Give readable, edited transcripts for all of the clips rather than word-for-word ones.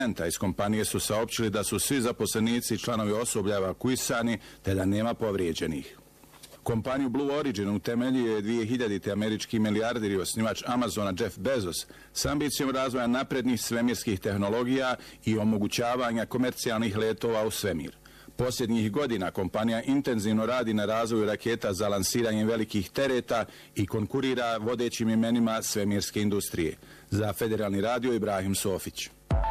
Iz kompanije su saopćili da su svi zaposlenici i članovi osoblja evakuisani te da nema povrijeđenih. Kompaniju Blue Origin utemeljio je 2000. američki milijarder i osnivač Amazona Jeff Bezos s ambicijom razvoja naprednih svemirskih tehnologija i omogućavanja komercijalnih letova u svemir. Posljednjih godina kompanija intenzivno radi na razvoju raketa za lansiranje velikih tereta i konkurira vodećim imenima svemirske industrije. Za Federalni radio Ibrahim Sofić.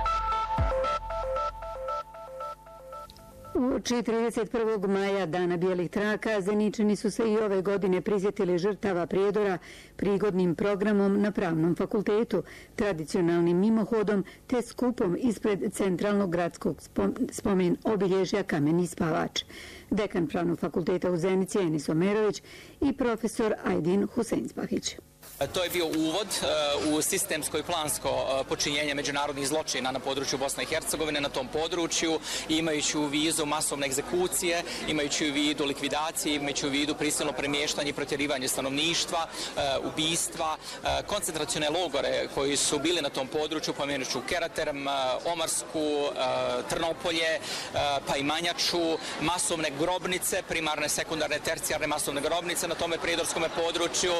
Uoči 31. maja, dana bijelih traka, Zeničani su se i ove godine prisjetili žrtava prijedora prigodnim programom na Pravnom fakultetu, tradicionalnim mimohodom te skupom ispred centralnog gradskog spomen obilježja Kameni spavač. Dekan Pravnog fakulteta u Zenici Enis Omerović i profesor Ajdin Huseinspahić. To je bio uvod u sistemsko i plansko počinjenje međunarodnih zločina na području Bosne i Hercegovine, na tom području, imajući u vidu masovne egzekucije, imajući u vidu likvidacije, imajući u vidu prisilno premještanje i protjerivanje stanovništva, ubistva, koncentracione logore koji su bili na tom području, pomenuću Keraterm, Omarsku, Trnopolje, pa i Manjaču, masovne grobnice, primarne, sekundarne, tercijarne masovne grobnice na tome prijedorskom području.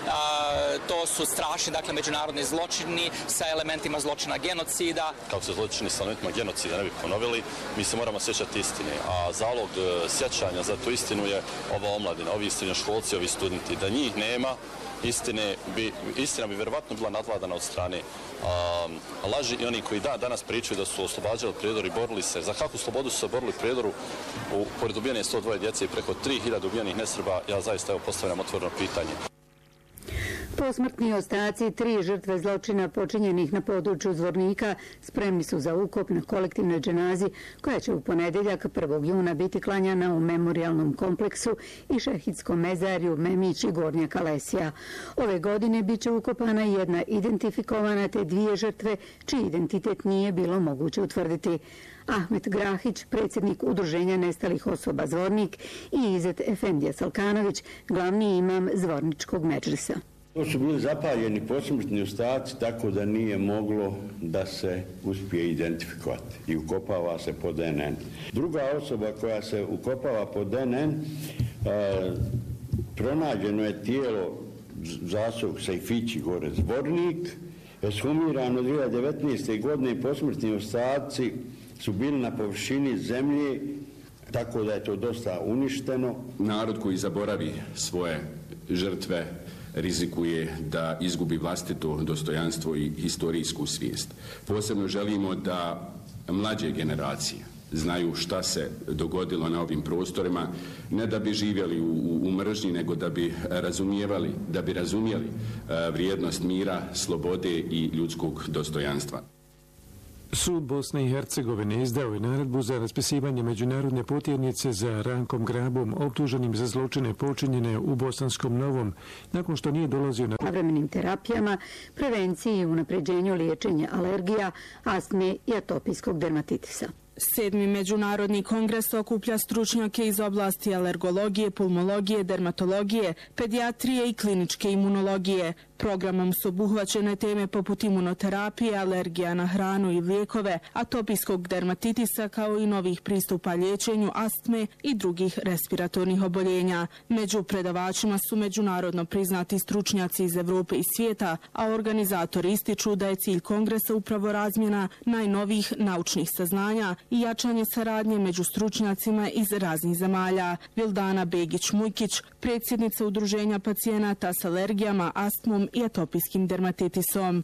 To su strašni, dakle, međunarodni zločini sa elementima zločina genocida. Kako se zločini sa elementima genocida ne bi ponovili, mi se moramo sjećati istine. A zalog sjećanja za tu istinu je ova omladina, ovi srednjoškolci, ovi studenti. Da njih nema, istina bi vjerovatno bila nadvladana od strane laži i oni koji danas pričaju da su oslobađali Prijedor i borili se. Za kakvu slobodu su se borili Prijedoru pored ubijene 102 djece i preko 3000 ubijenih nesrba? Ja zaista postavljam otvoreno pitanje. Posmrtni ostaci 3 žrtve zločina počinjenih na području Zvornika spremni su za ukop na kolektivnoj dženazi koja će u ponedjeljak 1. juna biti klanjana u memorialnom kompleksu i šehidskom mezarju Memić i Gornja Kalesija. Ove godine bit će ukopana jedna identifikovana te 2 žrtve čiji identitet nije bilo moguće utvrditi. Ahmet Grahić, predsjednik Udruženja nestalih osoba Zvornik i Izet Efendija Salkanović, glavni imam Zvorničkog medžlisa. To su bili zapaljeni posmrtni ostaci tako da nije moglo da se uspije identifikovati i ukopava se po DNN. Druga osoba koja se ukopava po DNN, pronađeno je tijelo Zasog Sejfići gore Zvornik, ekshumirano 2019. godine posmrtni ostaci su bili na površini zemlje, tako da je to dosta uništeno. Narod koji zaboravi svoje žrtve rizikuje da izgubi vlastito dostojanstvo i historijsku svijest. Posebno želimo da mlađe generacije znaju šta se dogodilo na ovim prostorima, ne da bi živjeli u mržnji, nego da bi razumijeli vrijednost mira, slobode i ljudskog dostojanstva. Sud Bosne i Hercegovine izdao je naredbu za raspisivanje međunarodne potjernice za Rankom Grabom, optuženim za zločine počinjene u Bosanskom Novom, nakon što nije dolazio na savremenim terapijama, prevenciji i unapređenju liječenja alergija, astme i atopijskog dermatitisa. 7. međunarodni kongres okuplja stručnjake iz oblasti alergologije, pulmologije, dermatologije, pedijatrije i kliničke imunologije. Programom su obuhvaćene teme poput imunoterapije, alergija na hranu i lijekove, atopijskog dermatitisa kao i novih pristupa liječenju astme i drugih respiratornih oboljenja. Među predavačima su međunarodno priznati stručnjaci iz Evrope i svijeta, a organizatori ističu da je cilj kongresa upravo razmjena najnovijih naučnih saznanja i jačanje saradnje među stručnjacima iz raznih zemalja. Vildana Begić-Mujkić, predsjednica Udruženja pacijenata s alergijama, astmom i atopijskim dermatitisom.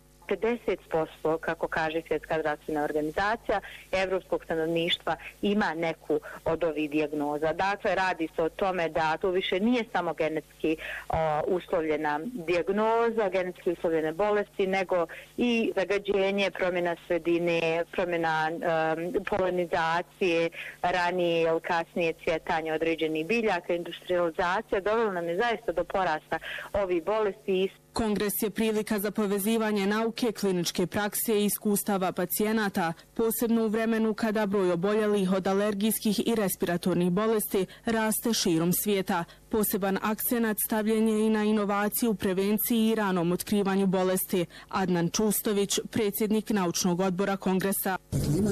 50%, kako kaže Svjetska zdravstvena organizacija, evropskog stanovništva ima neku od ovih dijagnoza. Dakle, radi se o tome da to više nije samo genetski uslovljena dijagnoza, genetski uslovljene bolesti, nego i zagađenje, promjena sredine, promjena polinizacije, ranije ili kasnije cvjetanje određenih biljaka, industrializacija dovela nam je zaista do porasta ovih bolesti. Kongres je prilika za povezivanje nauke, kliničke prakse i iskustava pacijenata, posebno u vremenu kada broj oboljelih od alergijskih i respiratornih bolesti raste širom svijeta. Poseban akcenat stavljen je i na inovaciju u prevenciji i ranom otkrivanju bolesti. Adnan Čustović, predsjednik naučnog odbora Kongresa.